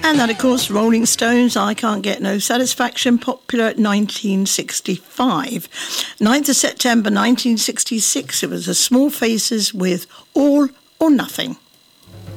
And that, of course, Rolling Stones, I Can't Get No Satisfaction, popular at 1965. 9th of September 1966, it was the Small Faces with All or Nothing.